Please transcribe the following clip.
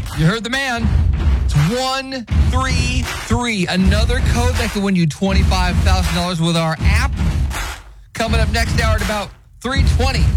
You heard the man. It's 133. Another code that could win you $25,000 with our app. Coming up next hour at about 3:20.